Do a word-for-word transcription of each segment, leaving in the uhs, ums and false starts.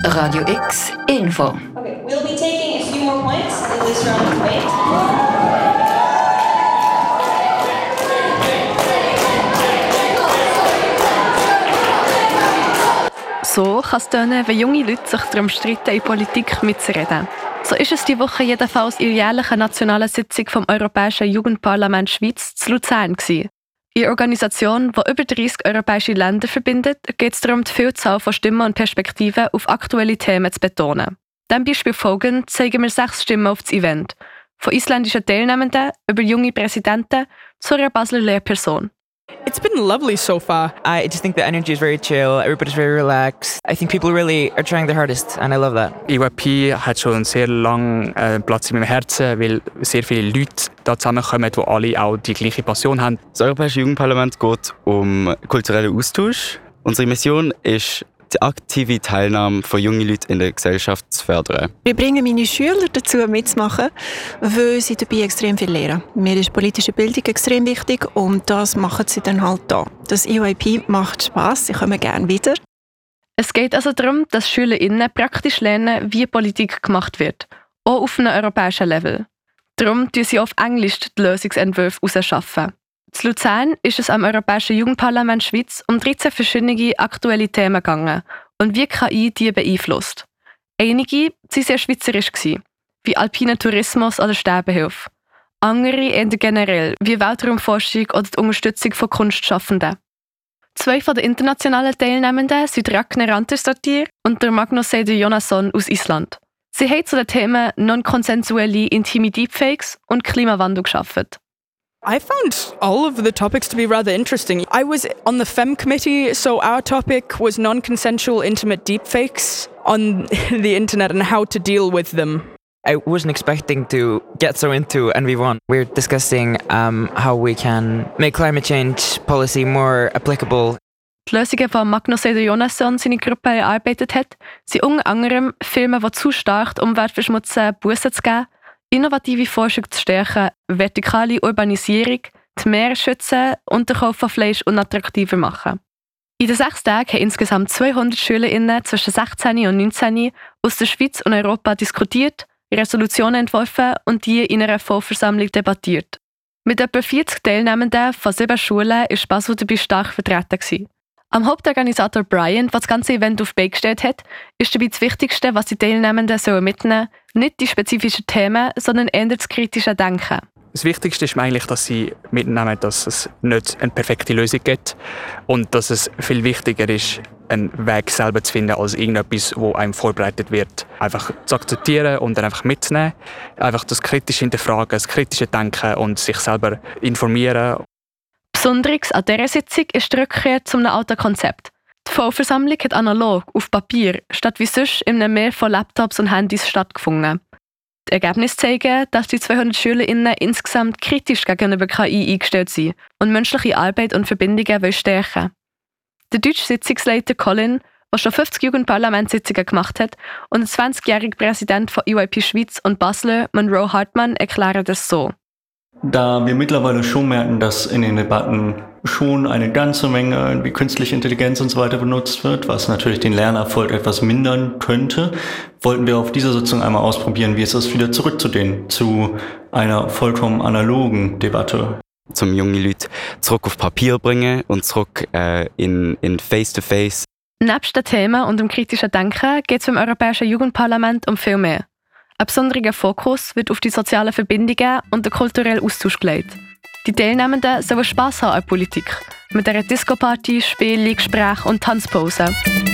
Radio X Info. Okay, we'll be taking a few more points in this round of debate. So kann es tönen, wenn junge Leute sich darum streiten, in Politik mitzureden. So ist es diese Woche jedenfalls in der jährlichen nationalen Sitzung vom Europäischen Jugendparlament Schweiz zu Luzern gewesen. In einer Organisation, die über dreissig europäische Länder verbindet, geht es darum, die Vielzahl von Stimmen und Perspektiven auf aktuelle Themen zu betonen. Dem Beispiel folgend zeigen wir sechs Stimmen auf das Event. Von isländischen Teilnehmenden über junge Präsidenten zu einer Basler Lehrperson. It's been lovely so far. I just think the energy is very chill, everybody's very relaxed. I think people really are trying their hardest and I love that. E Y P hat schon einen sehr langen äh, Platz in meinem Herzen, weil sehr viele Leute da zusammenkommen, die alle auch die gleiche Passion haben. Das Europäische Jugendparlament geht um kulturellen Austausch. Unsere Mission ist, die aktive Teilnahme von jungen Leuten in der Gesellschaft zu fördern. Wir bringen meine Schüler dazu mitzumachen, weil sie dabei extrem viel lernen. Mir ist politische Bildung extrem wichtig und das machen sie dann halt da. Das E Y P macht Spass, sie kommen gerne wieder. Es geht also darum, dass SchülerInnen praktisch lernen, wie Politik gemacht wird, auch auf einem europäischen Level. Darum tun sie auf Englisch die Lösungsentwürfe herausarbeiten. In Luzern ist es am Europäischen Jugendparlament Schweiz um dreizehn verschiedene aktuelle Themen gegangen und wie K I die beeinflusst. Einige waren sehr schweizerisch, wie alpiner Tourismus oder Sterbehilfe. Andere eher generell, wie Weltraumforschung oder die Unterstützung von Kunstschaffenden. Zwei von den internationalen Teilnehmenden sind Ragnar Rantersdottir und der Magnus Seidr Jonasson aus Island. Sie haben zu den Themen non-konsensuelle intime Deepfakes und Klimawandel gearbeitet. I found all of the topics to be rather interesting. I was on the FEM committee, so our topic was non-consensual intimate deepfakes on the internet and how to deal with them. I wasn't expecting to get so into N V one. We're discussing um, how we can make climate change policy more applicable. Die Lösungen, die Magnus Seidr Jonasson seine Gruppe erarbeitet hat, sind unter anderem Filme, die zu stark die Umwelt verschmutzen, Bussen zu geben, innovative Forschung zu stärken, vertikale Urbanisierung, die Meere schützen und den Kauf von Fleisch unattraktiver machen. In den sechs Tagen haben insgesamt zweihundert SchülerInnen zwischen sechzehn und neunzehn aus der Schweiz und Europa diskutiert, Resolutionen entworfen und die in einer Vollversammlung debattiert. Mit etwa vierzig Teilnehmenden von sieben Schulen war Basel dabei stark vertreten. Am Hauptorganisator Brian, der das ganze Event auf die Beine gestellt hat, ist dabei das Wichtigste, was die Teilnehmenden mitnehmen sollen, nicht die spezifischen Themen, sondern eher das kritische Denken. Das Wichtigste ist mir eigentlich, dass sie mitnehmen, dass es nicht eine perfekte Lösung gibt und dass es viel wichtiger ist, einen Weg selber zu finden, als irgendetwas, wo einem vorbereitet wird. Einfach zu akzeptieren und dann einfach mitzunehmen. Einfach das kritische Hinterfragen, das kritische Denken und sich selber informieren. Besonderes an dieser Sitzung ist die Rückkehr zu einem alten Konzept. Die Vollversammlung hat analog, auf Papier, statt wie sonst in einem Meer von Laptops und Handys stattgefunden. Die Ergebnisse zeigen, dass die zweihundert SchülerInnen insgesamt kritisch gegenüber K I eingestellt sind und menschliche Arbeit und Verbindungen stärken wollen. Der deutsche Sitzungsleiter Colin, der schon fünfzig Jugendparlamentssitzungen gemacht hat, und der zwanzigjährige Präsident von E Y P Schweiz und Basler, Monroe Hartmann, erklären das so. Da wir mittlerweile schon merken, dass in den Debatten schon eine ganze Menge wie künstliche Intelligenz und so weiter benutzt wird, was natürlich den Lernerfolg etwas mindern könnte, wollten wir auf dieser Sitzung einmal ausprobieren, wie es ist, wieder zurückzudehnen zu einer vollkommen analogen Debatte. Zum junge Leute zurück auf Papier bringen und zurück äh, in, in Face-to-Face. Nebst den Themen und dem kritischen Denken geht es beim Europäischen Jugendparlament um viel mehr. Ein besonderer Fokus wird auf die sozialen Verbindungen und den kulturellen Austausch gelegt. Die Teilnehmenden sollen Spass haben an Politik, mit einer Disco-Party, Spielen, Gesprächen und Tanzpausen.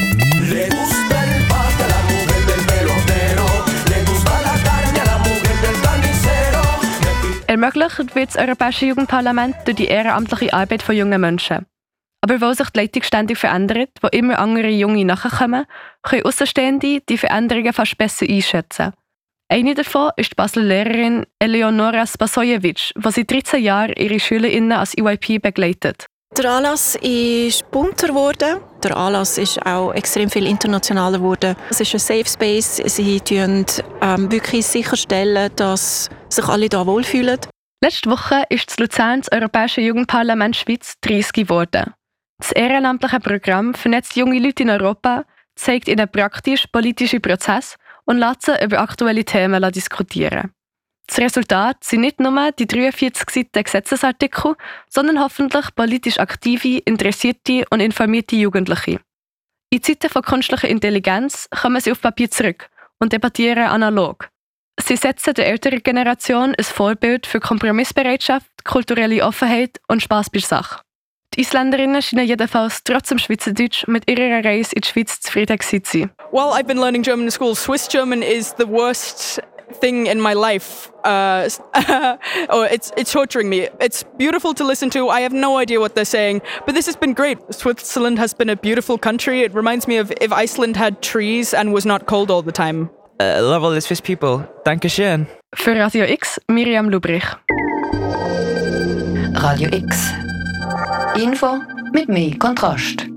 Ermöglicht wird das Europäische Jugendparlament durch die ehrenamtliche Arbeit von jungen Menschen. Aber weil sich die Leitung ständig verändert, wo immer andere Junge nachkommen, können Außenstehende die Veränderungen fast besser einschätzen. Eine davon ist die Basler Lehrerin Eleonora Spasojevic, die seit dreizehn Jahren ihre SchülerInnen als E Y P begleitet. Der Anlass ist bunter geworden. Der Anlass ist auch extrem viel internationaler geworden. Es ist ein Safe Space. Sie tun ähm, wirklich sicherstellen, dass sich alle hier wohlfühlen. Letzte Woche ist in Luzern das Europäische Jugendparlament Schweiz dreißig geworden. Das ehrenamtliche Programm vernetzt junge Leute in Europa, zeigt ihnen praktisch politische Prozesse und lässt sie über aktuelle Themen diskutieren. Das Resultat sind nicht nur die dreiundvierzig Seiten Gesetzesartikel, sondern hoffentlich politisch aktive, interessierte und informierte Jugendliche. In Zeiten von künstlicher Intelligenz kommen sie auf Papier zurück und debattieren analog. Sie setzen der älteren Generation ein Vorbild für Kompromissbereitschaft, kulturelle Offenheit und Spass bei der Sache. Die Isländerinnen scheinen jedenfalls trotz dem Schweizerdeutsch mit ihrer Reise in die Schweiz zufrieden gewesen zu sein. Well, I've been learning German in school. Swiss German is the worst thing in my life. Uh, oh, it's it's torturing me. It's beautiful to listen to. I have no idea what they're saying, but this has been great. Switzerland has been a beautiful country. It reminds me of if Iceland had trees and was not cold all the time. Uh, love all the Swiss people. Dankeschön. Für Radio X, Miriam Lubrich. Radio X. Info mit mehr Kontrast.